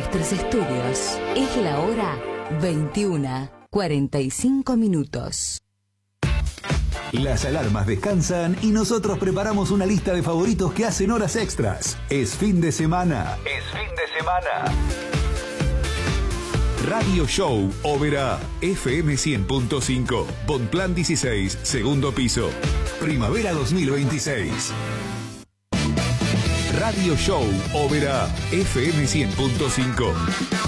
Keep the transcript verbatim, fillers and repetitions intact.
nuestros estudios. Es la hora veintiuna, cuarenta y cinco minutos. Las alarmas descansan y nosotros preparamos una lista de favoritos que hacen horas extras. Es fin de semana. Es fin de semana. Radio Show Oberá, F M cien punto cinco, Bonplan dieciséis, segundo piso. Primavera dos mil veintiséis. Radio Show Oberá, F M cien punto cinco.